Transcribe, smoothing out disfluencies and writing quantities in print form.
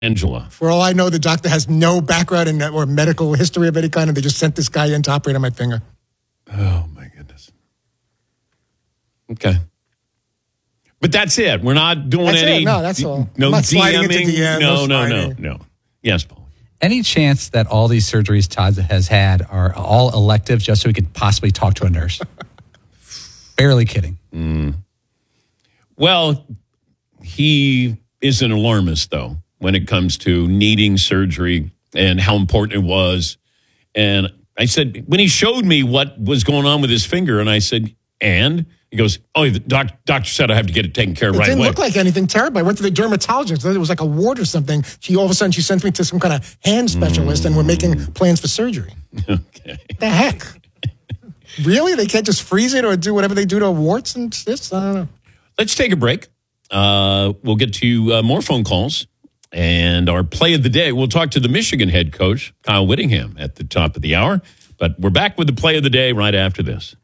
Angela. For all I know, the doctor has no background in or medical history of any kind, and they just sent this guy in to operate on my finger. Oh, my goodness. Okay. But that's it. We're not doing That's any. it. No, that's all. No I'm not sliding DMing. into DM, No. Yes, Paul. Any chance that all these surgeries Todd has had are all elective just so he could possibly talk to a nurse? Barely kidding. Well, he is an alarmist, though, when it comes to needing surgery and how important it was. And I said, when he showed me what was going on with his finger, and I said, and? He goes, oh, the doctor said I have to get it taken care of right away. It didn't look like anything terrible. I went to the dermatologist. It was like a wart or something. All of a sudden, she sent me to some kind of hand specialist, and we're making plans for surgery. Okay. The heck? Really? They can't just freeze it or do whatever they do to warts and cysts? I don't know. Let's take a break. We'll get to more phone calls and our play of the day. We'll talk to the Michigan head coach, Kyle Whittingham, at the top of the hour. But we're back with the play of the day right after this.